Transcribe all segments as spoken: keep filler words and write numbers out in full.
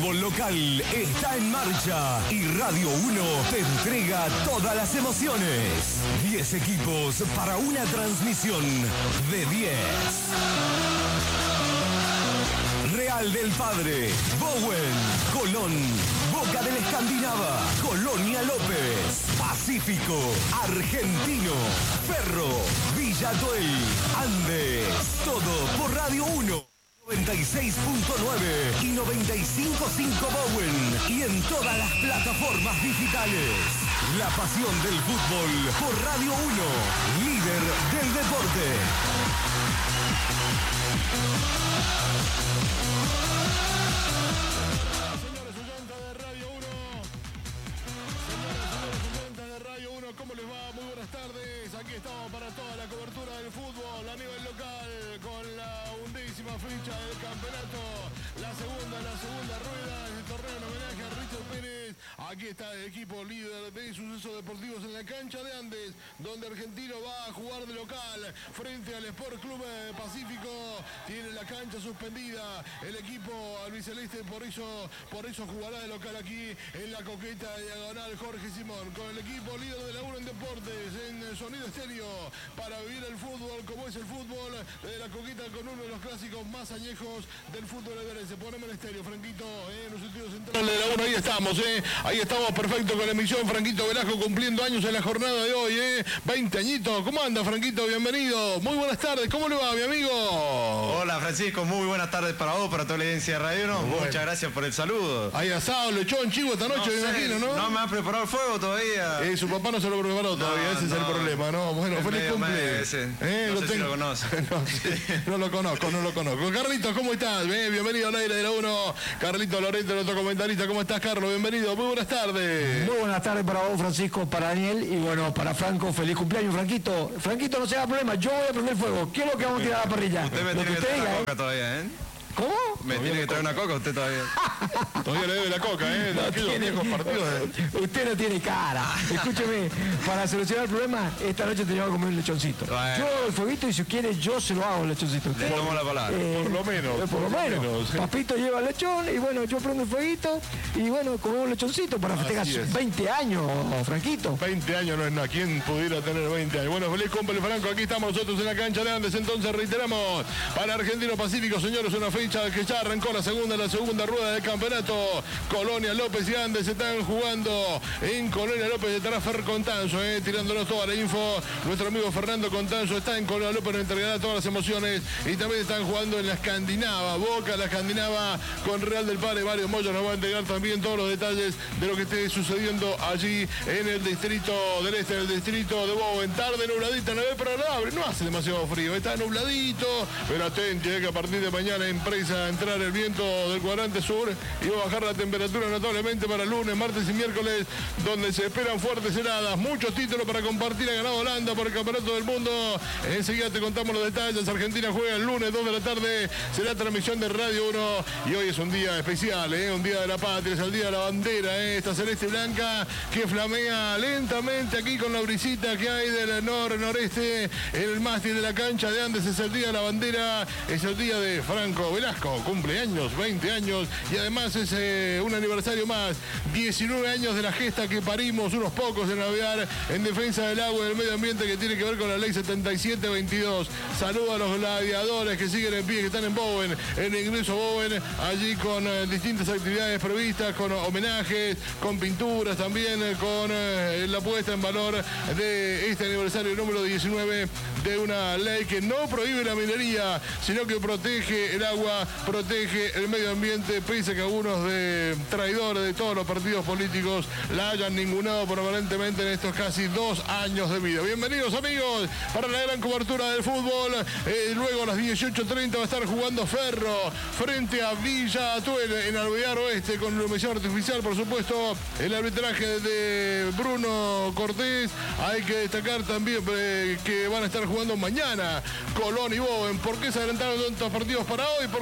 fútbol local está en marcha y Radio uno te entrega todas las emociones. diez equipos para una transmisión de diez. Real del Padre, Bowen, Colón, Boca del Escandinava, Colonia López, Pacífico, Argentino, Ferro, Villa Tuel, Andes. Todo por Radio uno. noventa y seis punto nueve y noventa y cinco punto cinco Bowen y en todas las plataformas digitales. La pasión del fútbol por Radio uno, líder del deporte. Señores oyentes de Radio uno, señores, señores oyentes de Radio uno, ¿cómo les va? Muy buenas tardes. Aquí estamos para toda la cobertura del fútbol a nivel local con la undécima fecha del campeonato, la segunda, la segunda rueda del torneo en homenaje a Richard Pérez. Aquí está el equipo líder de Sucesos Deportivos en la cancha de Andes, donde Argentino va a jugar de local frente al Sport Club Pacífico. Tiene la cancha suspendida el equipo albiceleste, por eso, por eso jugará de local aquí en la coqueta diagonal Jorge Simón, con el equipo líder de la uno en deportes, en sonido estéreo, para vivir el fútbol como es el fútbol de la coqueta, con uno de los clásicos más añejos del fútbol everense. Poneme el estéreo, Franquito, eh, en los sentidos centrales de la uno. Ahí estamos, eh. Ahí estamos, perfecto, con la emisión. Franquito Velasco cumpliendo años en la jornada de hoy, eh. veinte añitos. ¿Cómo anda, Franquito? Bienvenido. Muy buenas tardes. ¿Cómo le va, mi amigo? Hola, Francisco. Muy buenas tardes para vos, para toda la audiencia de Radio uno. Bueno. Muchas gracias por el saludo. Hay asado, lechón, chivo esta noche, no me sé, imagino, ¿no? No me han preparado el fuego todavía. Eh, su papá no se lo preparó todavía, no, ese no. es el problema, ¿no? Bueno, feliz cumple. Eh, no sé tengo... si lo conoce. no, sí, no lo conozco, no lo conozco. Carlitos, ¿cómo estás? Eh, bienvenido al aire de la uno. Carlito Lorente, nuestro comentarista. ¿Cómo estás, Carlos? Bienvenido. Muy buenas tardes. Muy buenas tardes para vos, Francisco, para Daniel y bueno, para Franco. Feliz cumpleaños, Franquito. Franquito, no se haga problema, yo voy a prender fuego. ¿Qué es lo que vamos a tirar a la parrilla? Usted me lo tiene que, que traer diga, la coca ¿eh? todavía, ¿eh? ¿Cómo? Me tiene que traer una coca usted todavía. Todavía le debe la coca, ¿eh? No tiene, partidos, ¿eh? Usted no tiene cara. Escúcheme, para solucionar el problema, esta noche teníamos que comer un lechoncito. Bueno. Yo el fueguito y si quiere yo se lo hago el lechoncito. Le tomo la palabra. Eh, por lo menos. Eh, por lo menos. menos sí. Papito lleva el lechón y bueno, yo prendo el fueguito y bueno, comemos un lechoncito para festejar veinte años, Franquito. veinte años no es nada. ¿Quién pudiera tener veinte años? Bueno, feliz cumple, Franco. Aquí estamos nosotros en la cancha de Andes. Entonces reiteramos, para Argentino Pacífico, señores, una fecha que ya arrancó la segunda, la segunda rueda del campeonato. Colonia López y Andes se están jugando en Colonia López. Estará Fer Contanzo, eh, tirándonos toda la info. Nuestro amigo Fernando Contanzo está en Colonia López, nos entregará todas las emociones. Y también están jugando en la Escandinava, Boca, la Escandinava con Real del Padre. Mario Moya nos va a entregar también todos los detalles de lo que esté sucediendo allí en el distrito del este, en el distrito de Bowen. Tarde nubladita, no ve para la abre, no hace demasiado frío, está nubladito, pero atente, eh, que a partir de mañana empieza a entrar el viento del cuadrante sur y va a bajar la temperatura notablemente para lunes, martes y miércoles, donde se esperan fuertes heladas. Muchos títulos para compartir. Ha ganado Holanda por el Campeonato del Mundo. Enseguida te contamos los detalles. Argentina juega el lunes, dos de la tarde. Será transmisión de Radio uno. Y hoy es un día especial, ¿eh? Un día de la patria, es el día de la bandera, ¿eh? Esta celeste y blanca que flamea lentamente aquí con la brisita que hay del nor-noreste. En el mástil de la cancha de Andes es el día de la bandera. Es el día de Franco Velasco. Cumpleaños, veinte años. Y además es eh, un aniversario más. diecinueve años de la gesta que parimos, unos pocos en Navear, en defensa del agua y del medio ambiente, que tiene que ver con la ley setenta y siete veintidós. Saludo a los gladiadores que siguen en pie, que están en Bowen, en el ingreso Bowen, allí con eh, distintas actividades previstas, con homenajes, con pinturas también, eh, con eh, la puesta en valor de este aniversario número diecinueve de una ley que no prohíbe la minería, sino que protege el agua, protege el medio ambiente, pese a que algunos de traidores de todos los partidos políticos la hayan ningunado permanentemente en estos casi dos años de vida. Bienvenidos, amigos, para la gran cobertura del fútbol. Eh, luego a las dieciocho treinta va a estar jugando Ferro frente a Villa Tuel en Alvear Oeste, con iluminación artificial, por supuesto, el arbitraje de Bruno Cortés. Hay que destacar también eh, que van a estar jugando mañana Colón y Bowen. ¿Por qué se adelantaron tantos partidos para hoy? Porque bueno, mañana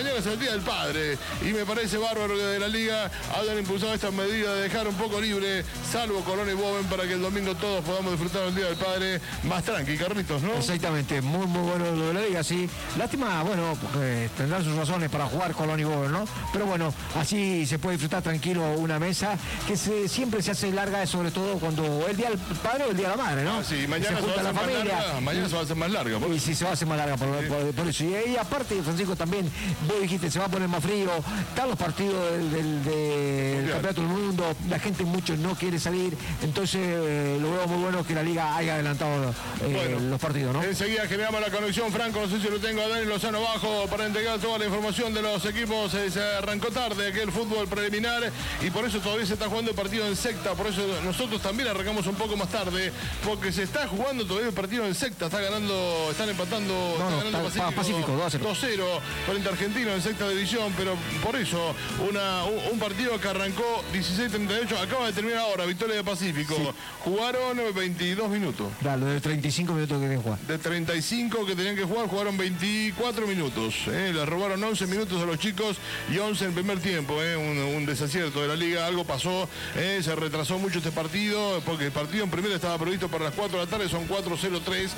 mañana es el Día del Padre y me parece bárbaro que de la Liga hayan impulsado esta medida de dejar un poco libre, salvo Colón y Bowen, para que el domingo todos podamos disfrutar del Día del Padre más tranqui, Carlitos, ¿no? Exactamente, muy muy bueno lo de la Liga, sí. Lástima, bueno, porque tendrán sus razones para jugar Colón y Bowen, ¿no? Pero bueno, así se puede disfrutar tranquilo una mesa que se, siempre se hace larga, sobre todo cuando el Día del Padre o el Día de la Madre, ¿no? Ah, sí, mañana se, se va a hacer más larga, mañana se va a hacer más larga. Y sí, se va a hacer más larga por, sí. por, por eso. Y ahí aparte, Francisco, también, vos dijiste, se va a poner más frío, están los partidos del, del, del Campeonato del Mundo, la gente mucho no quiere salir, entonces eh, lo veo muy bueno que la Liga haya adelantado eh, bueno, los partidos, ¿no? Enseguida generamos la conexión, Franco, no sé si lo tengo a Dani Lozano abajo para entregar toda la información de los equipos. Eh, se arrancó tarde aquel fútbol preliminar y por eso todavía se está jugando el partido en secta, por eso nosotros también arrancamos un poco más tarde, porque se está jugando todavía el partido en secta, está ganando, están empatando, no, está no, ganando está, Pacífico, Pacífico dos cero frente a Argentino en sexta división, pero por eso una, un, un partido que arrancó dieciséis treinta y ocho, acaba de terminar ahora, victoria de Pacífico. Sí. Jugaron veintidós minutos. Claro, de treinta y cinco minutos que tenían que jugar. De treinta y cinco que tenían que jugar, jugaron veinticuatro minutos. ¿eh? Les robaron once minutos a los chicos y once en el primer tiempo. ¿eh? Un, un desacierto de la Liga, algo pasó, ¿eh? Se retrasó mucho este partido, porque el partido en primera estaba previsto para las cuatro de la tarde, son cuatro cero tres,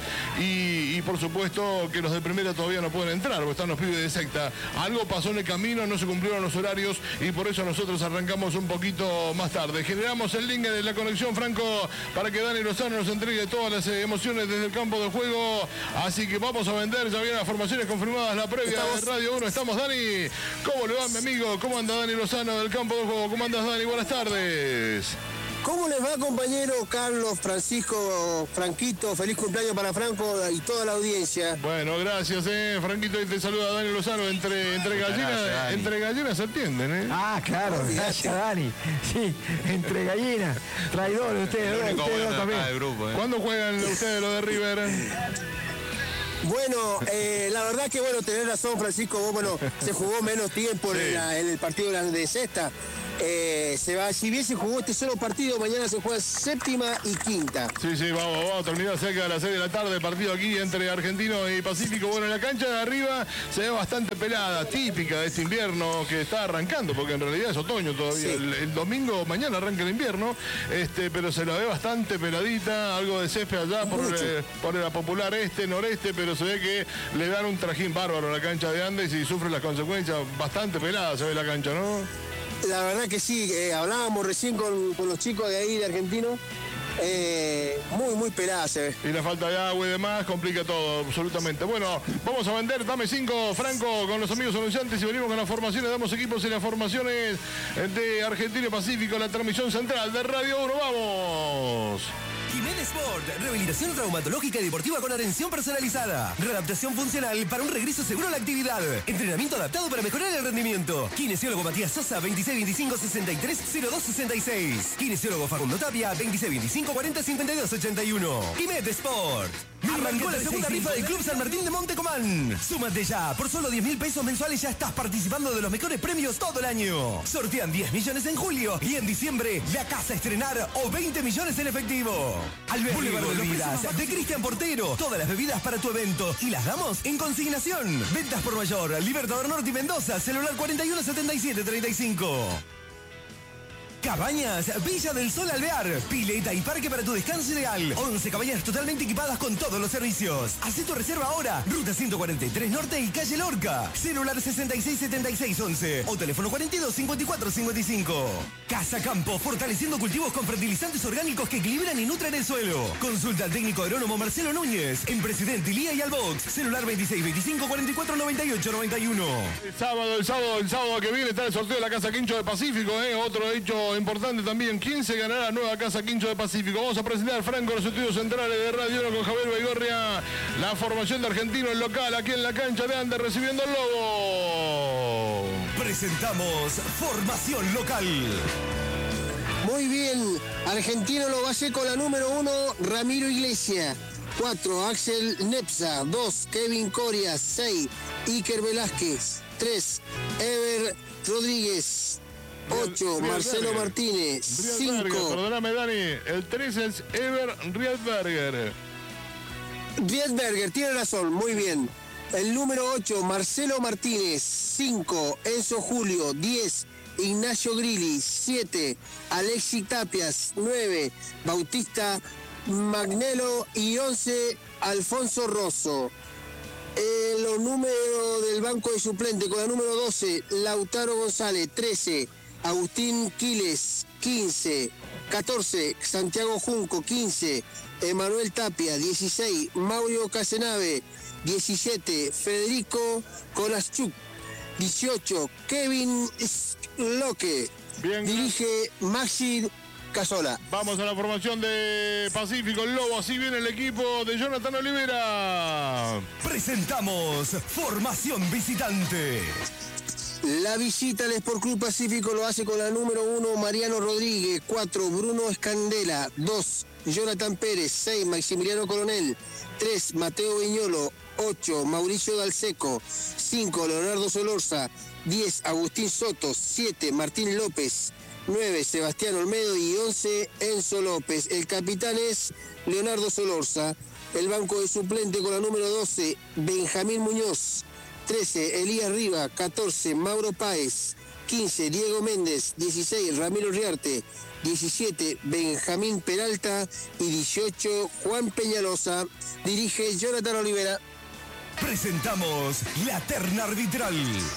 y, y por supuesto que los de primera todavía no pueden entrar, porque están los pibes de secta. Algo pasó en el camino, no se cumplieron los horarios y por eso nosotros arrancamos un poquito más tarde. Generamos el link de la conexión, Franco, para que Dani Lozano nos entregue todas las emociones desde el campo de juego. Así que vamos a vender, ya vienen las formaciones confirmadas, la previa de Radio uno. Estamos, Dani. ¿Cómo le va, mi amigo? ¿Cómo anda Dani Lozano del campo de juego? ¿Cómo andas, Dani? Buenas tardes. ¿Cómo les va, compañero Carlos, Francisco, Franquito? Feliz cumpleaños para Franco y toda la audiencia. Bueno, gracias, eh, Franquito, y te saluda Dani Lozano. Entre, entre gallinas, gracias, entre gallinas se atienden, ¿eh? Ah, claro, gracias, Dani. Sí, entre gallinas, traidores, ustedes, ustedes dos también. Grupo, ¿eh? ¿Cuándo juegan ustedes lo de River? Bueno, eh, la verdad que, bueno, tenés razón, Francisco, vos, bueno, se jugó menos tiempo sí. en, la, en el partido de sexta. Eh, se va, si bien se jugó este solo partido, mañana se juega séptima y quinta. Sí, sí, vamos, vamos a terminar cerca de las seis de la tarde, el partido aquí entre Argentino y Pacífico. Bueno, en la cancha de arriba se ve bastante pelada, típica de este invierno que está arrancando, porque en realidad es otoño todavía. Sí. El, el domingo, mañana arranca el invierno, este, pero se la ve bastante peladita, algo de césped allá por, eh, por la popular este, noreste, pero se ve que le dan un trajín bárbaro a la cancha de Andes y sufre las consecuencias. Bastante pelada se ve la cancha, ¿no? La verdad que sí, eh, hablábamos recién con, con los chicos de ahí, de Argentino, eh, muy, muy pelada se ve. Y la falta de agua y demás complica todo, absolutamente. Bueno, vamos a vender, dame cinco, Franco, con los amigos anunciantes y venimos con las formaciones, damos equipos y las formaciones de Argentino y Pacífico, la transmisión central de Radio uno, ¡vamos! Jiménez Sport, rehabilitación traumatológica y deportiva con atención personalizada. Readaptación funcional para un regreso seguro a la actividad. Entrenamiento adaptado para mejorar el rendimiento. Kinesiólogo Matías Sosa, veintiséis veinticinco sesenta y tres cero dos sesenta y seis. Kinesiólogo Facundo Tapia, veintiséis veinticinco cuarenta cincuenta y dos ochenta y uno. Jiménez Sport. Arrancó la segunda rifa del Club San Martín de Montecomán. Súmate ya. Por solo diez mil pesos mensuales ya estás participando de los mejores premios todo el año. Sortean diez millones en julio y en diciembre la casa a estrenar o veinte millones en efectivo. Boulevard de Bebidas de Cristian Portero. Todas las bebidas para tu evento y las damos en consignación. Ventas por mayor. Libertador Norte y Mendoza. Celular cuarenta y uno setenta y siete treinta y cinco. Cabañas Villa del Sol Alvear. Pileta y parque para tu descanso ideal. once cabañas totalmente equipadas con todos los servicios. Haz tu reserva ahora. Ruta ciento cuarenta y tres Norte y calle Lorca. Celular sesenta y seis setenta y seis once o teléfono cuarenta y dos cincuenta y cuatro cincuenta y cinco. Casa Campo, fortaleciendo cultivos con fertilizantes orgánicos que equilibran y nutren el suelo. Consulta al técnico agrónomo Marcelo Núñez en Presidente Ilía y Albox. Celular veintiséis veinticinco cuarenta y cuatro noventa y ocho noventa y uno. El sábado, el sábado, el sábado que viene está el sorteo de la Casa Quincho de Pacífico, ¿eh? Otro hecho importante también. ¿Quién se ganará la nueva Casa Quincho de Pacífico? Vamos a presentar, Franco, los estudios centrales de Radio uno con Javier Baigorria. La formación de Argentino, el local, aquí en la cancha de Andes, recibiendo el Lobo. Presentamos formación local. Muy bien, Argentino lo va a hacer con la número uno, Ramiro Iglesias. cuatro, Axel Nepsa. dos, Kevin Corias. seis, Iker Velázquez. tres, Ever Rodríguez. ocho, Marcelo Martínez. cinco. Perdóname, Dani. El tres es Ever Riedberger. Riedberger, tiene razón, muy bien. El número ocho, Marcelo Martínez. cinco, Enzo Julio. diez, Ignacio Grilli. siete, Alexi Tapias. nueve, Bautista Magnelo. Y once, Alfonso Rosso. Eh, los números del banco de suplente, con la número doce, Lautaro González. trece, Agustín Quiles. quince, catorce, Santiago Junco. quince, Emanuel Tapia. dieciséis, Mauro Casenave. diecisiete, Federico Kolaschuk. dieciocho, Kevin Loque. Bien. Dirige Maxi Casola. Vamos a la formación de Pacífico El Lobo. Así viene el equipo de Jonathan Olivera. Presentamos Formación Visitante. La visita al Sport Club Pacífico lo hace con la número uno, Mariano Rodríguez. cuatro, Bruno Escandela. dos, Jonathan Pérez. seis, Maximiliano Coronel. tres, Mateo Viñolo. ocho, Mauricio Dalseco. cinco, Leonardo Solorza. diez, Agustín Soto. siete, Martín López. nueve, Sebastián Olmedo. Y once, Enzo López. El capitán es Leonardo Solorza. El banco de suplente con la número doce, Benjamín Muñoz. trece, Elías Riva. catorce, Mauro Páez. quince, Diego Méndez. dieciséis, Ramiro Riarte. diecisiete, Benjamín Peralta. Y dieciocho, Juan Peñalosa. Dirige Jonathan Olivera. Presentamos la terna arbitral.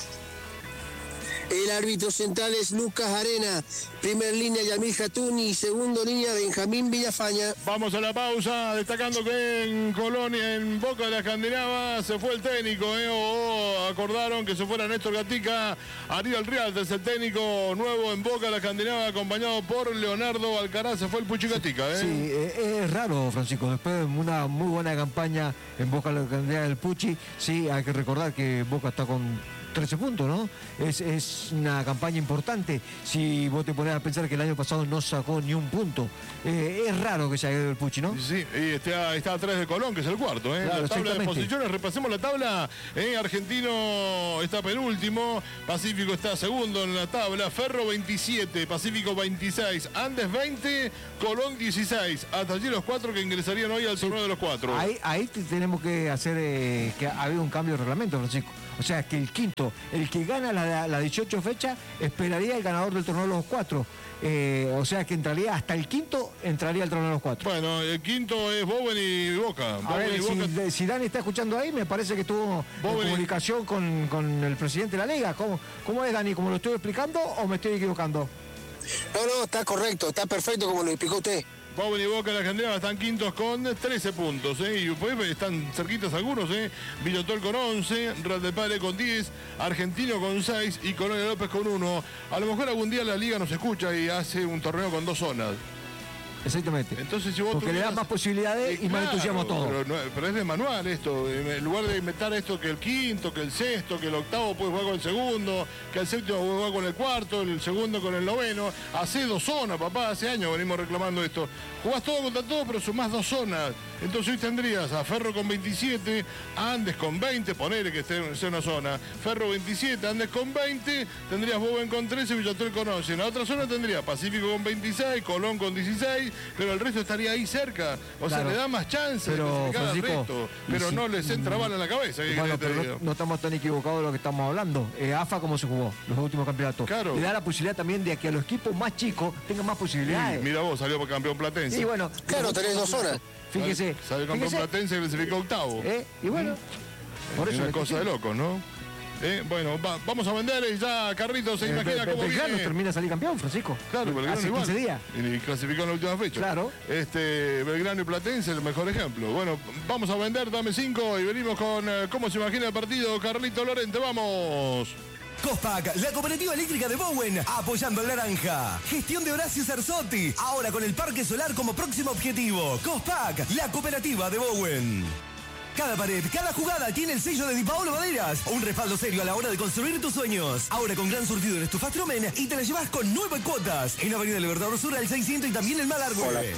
El árbitro central es Lucas Arena. Primer línea, Yamil Jatuni. Y segundo línea, Benjamín Villafaña. Vamos a la pausa, destacando que en Colonia, en Boca de la Escandinava, se fue el técnico, ¿eh? O, o acordaron que se fuera Néstor Gatica. Ariel Rialta es el técnico nuevo en Boca de la Escandinava, acompañado por Leonardo Alcaraz. Se fue el Puchi Gatica, ¿eh? Sí, eh, es raro, Francisco. Después de una muy buena campaña en Boca de la Escandinava del Puchi, sí, hay que recordar que Boca está con trece puntos, ¿no? Es, es una campaña importante. Si vos te pones a pensar que el año pasado no sacó ni un punto, eh, es raro que se haya ido el Puchi, ¿no? Sí, y está, está atrás de Colón, que es el cuarto, ¿eh? Claro, la tabla de posiciones, repasemos la tabla. ¿eh? Argentino está penúltimo, Pacífico está segundo en la tabla, Ferro veintisiete, Pacífico veintiséis, Andes veinte, Colón dieciséis. Hasta allí los cuatro que ingresarían hoy al sí. torneo de los cuatro. Ahí, ahí tenemos que hacer eh, que ha habido un cambio de reglamento, Francisco. O sea, que el quinto, el que gana la, la dieciocho fecha, esperaría el ganador del torneo de los cuatro. Eh, o sea, que entraría hasta el quinto, entraría el torneo de los cuatro. Bueno, el quinto es Bowen y Boca. A Bowen ver, y si, Boca. si Dani está escuchando ahí, me parece que estuvo Bowen en comunicación y... con, con el presidente de la liga. ¿Cómo, ¿Cómo es, Dani? ¿Cómo lo estoy explicando o me estoy equivocando? No, no, está correcto, está perfecto como lo explicó usted. Bowen y Boca de la Escandinava están quintos con trece puntos, ¿eh? Y pues están cerquitas algunos, ¿eh? Villotol con once, Real del Padre con diez, Argentino con seis y Colonia López con uno. A lo mejor algún día la liga nos escucha y hace un torneo con dos zonas. Exactamente. Entonces, si vos Porque tuvieras... le dan más posibilidades eh, y claro, más entusiasmo a todo. Pero, no, pero es de manual esto. En lugar de inventar esto que el quinto, que el sexto, que el octavo puede jugar con el segundo, que el séptimo puede jugar con el cuarto, el segundo con el noveno. Hace dos zonas, papá. Hace años venimos reclamando esto. Jugás todo contra todo, pero sumás dos zonas. Entonces hoy tendrías a Ferro con veintisiete, a Andes con veinte, ponele que esté, sea una zona. Ferro veintisiete, Andes con veinte, tendrías Bowen con trece, Villotol con once. En la otra zona tendría Pacífico con veintiséis, Colón con dieciséis, pero el resto estaría ahí cerca. O claro, sea, le da más chance pero, de clasificar al resto. Pero si, no les entra bala en la cabeza. Bueno, pero no, no estamos tan equivocados de lo que estamos hablando. Eh, A F A, ¿cómo se jugó los últimos campeonatos? Claro. Le da la posibilidad también de que a los equipos más chicos tengan más posibilidades. Sí, mira vos, salió por campeón platense. Sí, bueno, claro, tenés dos horas. Fíjese. Salió campeón fíjese. platense y clasificó octavo. ¿Eh? Y bueno, ¿Mm? por es eso una cosa de locos, ¿no? Eh, bueno, va, vamos a vender y ya Carrito se eh, imagina Be cómo Belgrano viene. termina de salir campeón, Francisco. Claro, Belgrano hace igual. quince días. Y clasificó en la última fecha. Claro. Este, Belgrano y Platense, el mejor ejemplo. Bueno, vamos a vender, dame cinco y venimos con eh, cómo se imagina el partido. Carlito Lorente, vamos. Cospac, la cooperativa eléctrica de Bowen, apoyando al naranja. Gestión de Horacio Cerzotti, ahora con el parque solar como próximo objetivo. Cospac, la cooperativa de Bowen. Cada pared, cada jugada tiene el sello de Di Paolo Maderas. Un respaldo serio a la hora de construir tus sueños. Ahora con gran surtido en estufas Tromen y te la llevas con nueve cuotas. En Avenida Libertador Sur al seiscientos y también en Malargüe.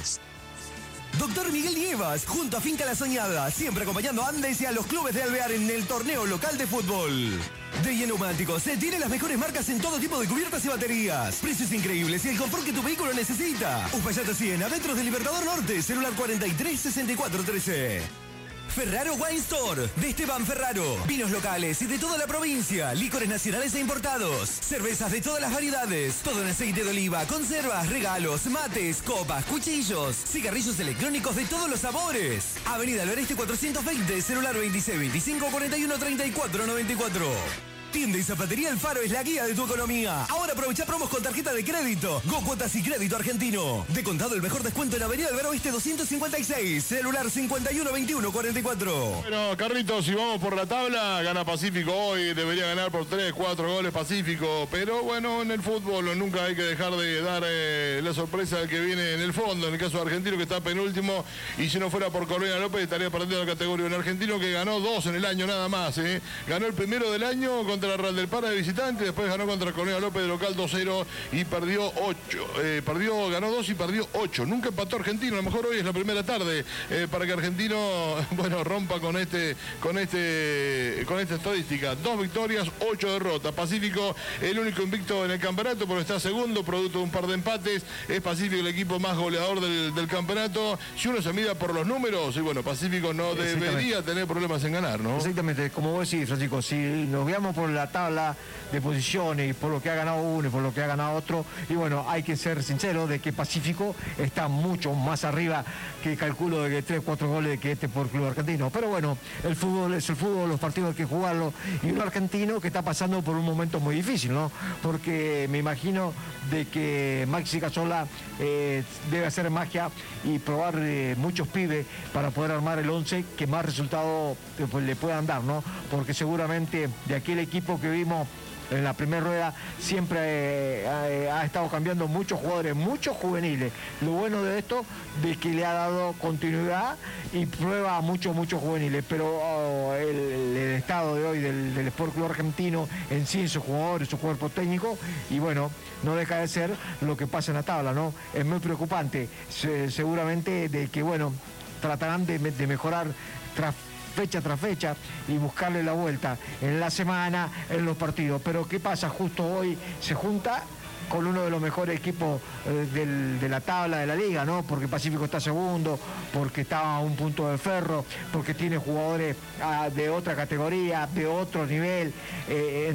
Doctor Miguel Nievas, junto a Finca La Soñada, siempre acompañando a Andes y a los clubes de Alvear en el torneo local de fútbol. D J Neumáticos, se tiene las mejores marcas en todo tipo de cubiertas y baterías. Precios increíbles y el confort que tu vehículo necesita. Uspallata cien, adentro del Libertador Norte, celular cuarenta y tres sesenta y cuatro trece. Ferraro Wine Store, de Esteban Ferraro. Vinos locales y de toda la provincia, licores nacionales e importados, cervezas de todas las variedades, todo en aceite de oliva, conservas, regalos, mates, copas, cuchillos, cigarrillos electrónicos de todos los sabores. Avenida del Oeste cuatrocientos veinte, celular veintiséis veinticinco cuarenta y uno treinta y cuatro noventa y cuatro. Tienda y Zapatería El Faro es la guía de tu economía. Ahora aprovecha promos con tarjeta de crédito. Go Cuotas y Crédito Argentino. De contado el mejor descuento en Avenida del Oeste doscientos cincuenta y seis. Celular cincuenta y uno veintiuno cuarenta y cuatro. Bueno, Carlitos, si vamos por la tabla, gana Pacífico hoy. Debería ganar por tres, cuatro goles Pacífico. Pero bueno, en el fútbol nunca hay que dejar de dar eh, la sorpresa al que viene en el fondo. En el caso de Argentino, que está penúltimo. Y si no fuera por Corona López, estaría perdiendo la categoría. Un argentino que ganó dos en el año nada más. Eh. Ganó el primero del año contra Real del Pará de visitante, después ganó contra Corona López de local dos cero y perdió ocho. Eh, perdió, ganó dos y perdió ocho. Nunca empató Argentino, a lo mejor hoy es la primera tarde eh, para que Argentino, bueno, rompa con este, con este, con esta estadística. Dos victorias, ocho derrotas. Pacífico, el único invicto en el campeonato, porque está segundo, producto de un par de empates. Es Pacífico el equipo más goleador del, del campeonato. Si uno se mira por los números, y bueno, Pacífico no debería tener problemas en ganar, ¿no? Exactamente, como vos decís, Francisco, si nos veamos por la tabla de posiciones y por lo que ha ganado uno y por lo que ha ganado otro, y bueno, hay que ser sincero de que Pacífico está mucho más arriba que calculo de que tres, cuatro goles que este por Club Argentino. Pero bueno, el fútbol es el fútbol, los partidos hay que jugarlo, y un argentino que está pasando por un momento muy difícil, ¿no? Porque me imagino de que Maxi Casola eh, debe hacer magia y probar eh, muchos pibes para poder armar el once que más resultado eh, pues, le puedan dar, ¿no? Porque seguramente de aquel equipo que vimos en la primera rueda siempre eh, ha, ha estado cambiando muchos jugadores, muchos juveniles. Lo bueno de esto de que le ha dado continuidad y prueba a muchos, muchos juveniles, pero oh, el, el estado de hoy del, del Sport Club Argentino en sí, en sus jugadores, su cuerpo técnico, y bueno, no deja de ser lo que pasa en la tabla, ¿no? Es muy preocupante, Se, seguramente de que, bueno, tratarán de, de mejorar tras fecha tras fecha y buscarle la vuelta en la semana, en los partidos. Pero ¿qué pasa? Justo hoy se junta con uno de los mejores equipos eh, del, de la tabla de la liga, ¿no? Porque Pacífico está segundo, porque está a un punto de Ferro, porque tiene jugadores ah, de otra categoría, de otro nivel. Eh,